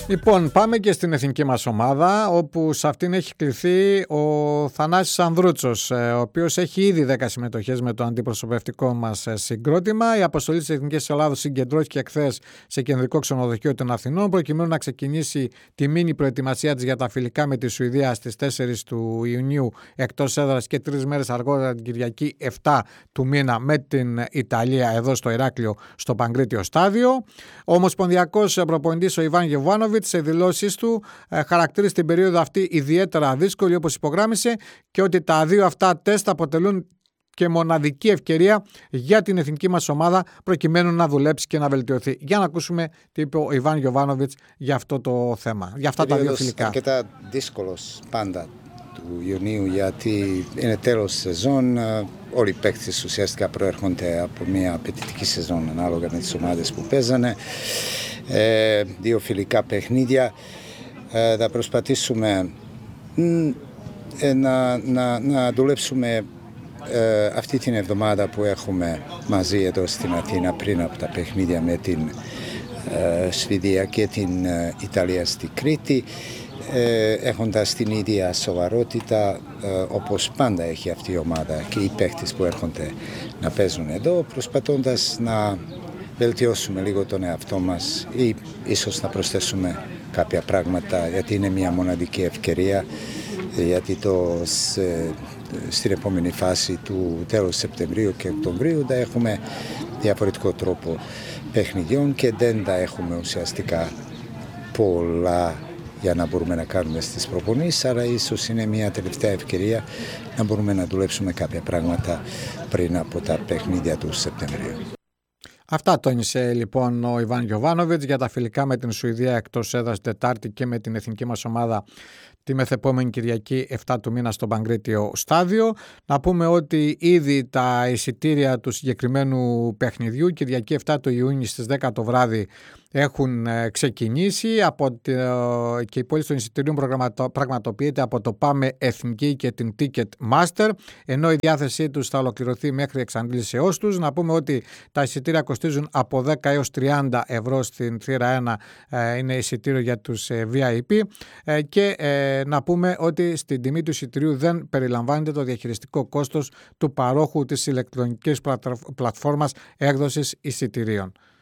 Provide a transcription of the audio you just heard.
Λοιπόν, πάμε και στην εθνική μας ομάδα, όπου σε αυτήν έχει κληθεί ο Θανάσης Ανδρούτσος, ο οποίος έχει ήδη 10 συμμετοχές με το αντιπροσωπευτικό μας συγκρότημα. Η αποστολή της Εθνικής Ελλάδος συγκεντρώθηκε χθες σε κεντρικό ξενοδοχείο των Αθηνών, προκειμένου να ξεκινήσει τη μίνι προετοιμασία της για τα φιλικά με τη Σουηδία στις 4 του Ιουνίου εκτός έδρας και 3 μέρες αργότερα την Κυριακή 7 του μήνα με την Ιταλία εδώ στο Ηράκλειο στο Παγκρίτιο Στάδιο. Ο ομοσπονδιακός προπονητής ο Ιβάν Γιοβάνοβιτς σε δηλώσεις του χαρακτήρισε την περίοδο αυτή ιδιαίτερα δύσκολη, όπως υπογράμμισε, και ότι τα δύο αυτά τεστ αποτελούν και μοναδική ευκαιρία για την εθνική μας ομάδα προκειμένου να δουλέψει και να βελτιωθεί. Για να ακούσουμε τι είπε ο Ιβάν Γιοβάνοβιτς για αυτό το θέμα, για αυτά τα δύο φιλικά. Αρκετά δύσκολος πάντα του Ιουνίου, γιατί είναι τέλος σεζόν. Όλοι οι παίκτες ουσιαστικά προέρχονται από μια απαιτητική σεζόν ανάλογα με τις ομάδες που παίζανε. Δύο φιλικά παιχνίδια. Θα προσπαθήσουμε να δουλέψουμε αυτή την εβδομάδα που έχουμε μαζί εδώ στην Αθήνα πριν από τα παιχνίδια με την Σουηδία και την Ιταλία στη Κρήτη, έχοντας την ίδια σοβαρότητα όπως πάντα έχει αυτή η ομάδα και οι παίκτες που έρχονται να παίζουν εδώ, προσπαθώντας να βελτιώσουμε λίγο τον εαυτό μας ή ίσως να προσθέσουμε κάποια πράγματα, γιατί είναι μια μοναδική ευκαιρία, γιατί στην επόμενη φάση του τέλους Σεπτεμβρίου και Οκτωβρίου θα έχουμε διαφορετικό τρόπο παιχνιδιών και δεν θα έχουμε ουσιαστικά πολλά για να μπορούμε να κάνουμε στις προπονήσεις, αλλά ίσως είναι μια τελευταία ευκαιρία να μπορούμε να δουλέψουμε κάποια πράγματα πριν από τα παιχνίδια του Σεπτεμβρίου. Αυτά τόνισε λοιπόν ο Ιβάν Γιοβάνοβιτς για τα φιλικά με την Σουηδία εκτός έδρας Τετάρτη και με την εθνική μας ομάδα τη μεθεπόμενη Κυριακή 7 του μήνα στο Παγκρίτιο Στάδιο. Να πούμε ότι ήδη τα εισιτήρια του συγκεκριμένου παιχνιδιού Κυριακή 7 του Ιούνιου στις 10 το βράδυ έχουν ξεκινήσει και η πώληση των εισιτηρίων πραγματοποιείται από το Πάμε Εθνική και την Ticketmaster, ενώ η διάθεσή τους θα ολοκληρωθεί μέχρι εξαντλήσεώς τους. Να πούμε ότι τα εισιτήρια κοστίζουν από 10 έως 30 ευρώ στην θύρα 1, είναι εισιτήριο για τους VIP, και να πούμε ότι στην τιμή του εισιτηρίου δεν περιλαμβάνεται το διαχειριστικό κόστος του παρόχου της ηλεκτρονικής πλατφόρμας έκδοσης εισιτηρίων.